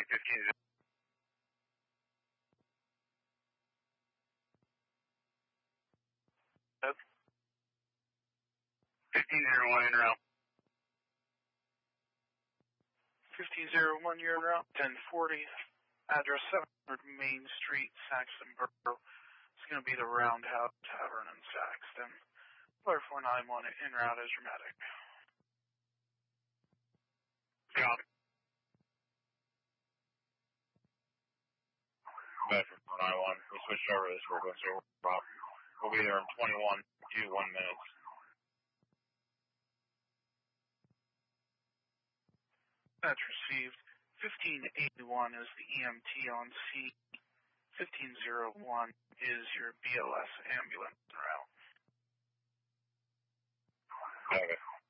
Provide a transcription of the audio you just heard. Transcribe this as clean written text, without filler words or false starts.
County 15. 1501 en route. 1501, you're en route. 1040, address 700 Main Street, Saxton Borough. It's going to be the Roundhouse Tavern in Saxton. Flare 491 en route as dramatic. Copy. Bedford 491, we switched over to this frequency. We'll be there in 1 minutes. That's received. 1581 is the EMT on scene. 1501 is your BLS ambulance route. Okay.